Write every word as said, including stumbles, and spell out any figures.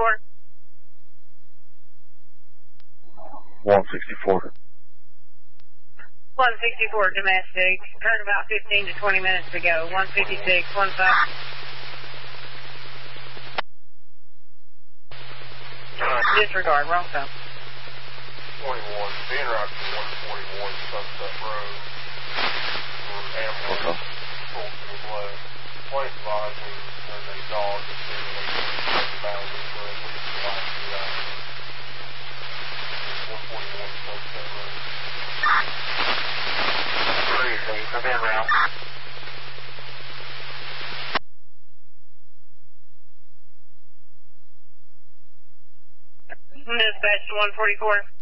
sixty-four. one sixty-four. one sixty-four domestic. Heard about fifteen to twenty minutes ago. one fifty-six, one five. Disregard, wrong phone. twenty-one, being right to one forty-one Sunset Road. For ambulance, full to the left. Point advising there's a dog that's been in the boundary for at least the last two hours. one forty-one Sunset Road. Crazy, come in now. Dispatch to one forty-four.